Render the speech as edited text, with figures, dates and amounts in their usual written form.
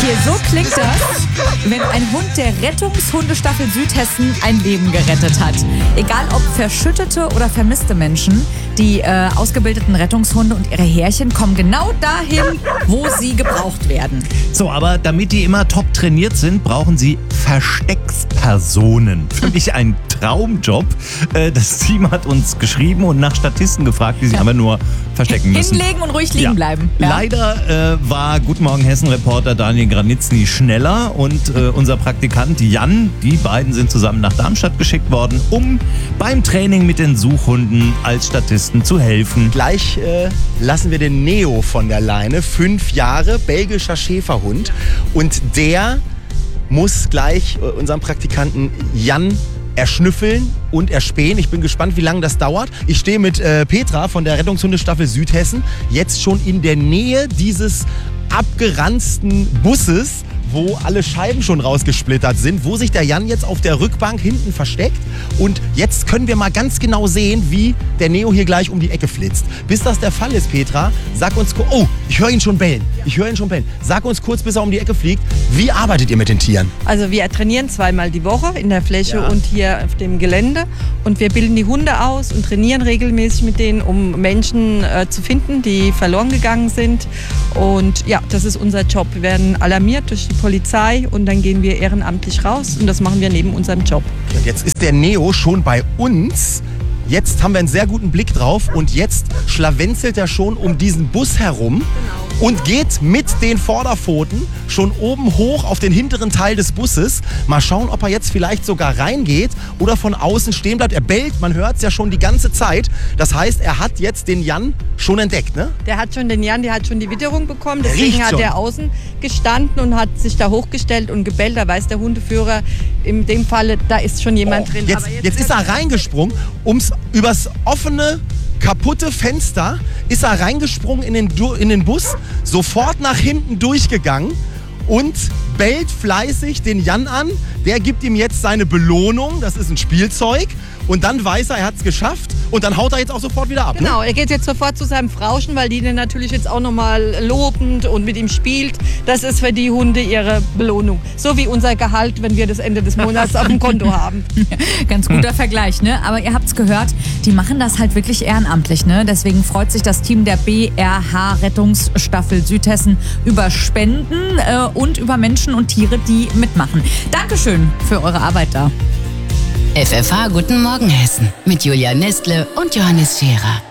Okay, so klingt das, wenn ein Hund der Rettungshundestaffel Südhessen ein Leben gerettet hat. Egal ob verschüttete oder vermisste Menschen, die ausgebildeten Rettungshunde und ihre Härchen kommen genau dahin, wo sie gebraucht werden. So, aber damit die immer top trainiert sind, brauchen sie Versteckspersonen. Für mich ein Traumjob. Das Team hat uns geschrieben und nach Statisten gefragt, die sich aber nur verstecken müssen. Hinlegen und ruhig liegen bleiben. Ja. Leider war Guten Morgen Hessen-Reporter Daniel Granitzny schneller und unser Praktikant Jan, die beiden sind zusammen nach Darmstadt geschickt worden, um beim Training mit den Suchhunden als Statisten zu helfen. Gleich lassen wir den Neo von der Leine, 5 Jahre, belgischer Schäferhund. Und der muss gleich unseren Praktikanten Jan erschnüffeln und erspähen. Ich bin gespannt, wie lange das dauert. Ich stehe mit Petra von der Rettungshundestaffel Südhessen jetzt schon in der Nähe dieses abgeranzten Busses, wo alle Scheiben schon rausgesplittert sind, wo sich der Jan jetzt auf der Rückbank hinten versteckt. Und jetzt können wir mal ganz genau sehen, wie der Neo hier gleich um die Ecke flitzt. Bis das der Fall ist, Petra, sag uns kurz... Oh, ich höre ihn schon bellen. Sag uns kurz, bis er um die Ecke fliegt, wie arbeitet ihr mit den Tieren? Also wir trainieren 2-mal die Woche in der Fläche und hier auf dem Gelände. Und wir bilden die Hunde aus und trainieren regelmäßig mit denen, um Menschen zu finden, die verloren gegangen sind. Und ja, das ist unser Job. Wir werden alarmiert durch die Polizei und dann gehen wir ehrenamtlich raus und das machen wir neben unserem Job. Und jetzt ist der Neo schon bei uns. Jetzt haben wir einen sehr guten Blick drauf und jetzt schlawenzelt er schon um diesen Bus herum und geht mit den Vorderpfoten schon oben hoch auf den hinteren Teil des Busses. Mal schauen, ob er jetzt vielleicht sogar reingeht oder von außen stehen bleibt. Er bellt, man hört es ja schon die ganze Zeit. Das heißt, er hat jetzt den Jan schon entdeckt, ne? Der hat schon den Jan, der hat schon die Witterung bekommen. Deswegen hat er außen gestanden und hat sich da hochgestellt und gebellt. Da weiß der Hundeführer in dem Falle, da ist schon jemand drin. Jetzt ist er reingesprungen, übers offene, kaputte Fenster ist er reingesprungen in den Bus, sofort nach hinten durchgegangen und bellt fleißig den Jan an. Der gibt ihm jetzt seine Belohnung, das ist ein Spielzeug. Und dann weiß er hat es geschafft und dann haut er jetzt auch sofort wieder ab. Genau, ne? Er geht jetzt sofort zu seinem Frauchen, weil die den natürlich jetzt auch nochmal lobend und mit ihm spielt. Das ist für die Hunde ihre Belohnung. So wie unser Gehalt, wenn wir das Ende des Monats auf dem Konto haben. Ganz guter Vergleich, ne? Aber ihr habt's gehört, die machen das halt wirklich ehrenamtlich, ne? Deswegen freut sich das Team der BRH Rettungsstaffel Südhessen über Spenden und über Menschen und Tiere, die mitmachen. Dankeschön für eure Arbeit da. FFH Guten Morgen Hessen mit Julia Nestle und Johannes Scherer.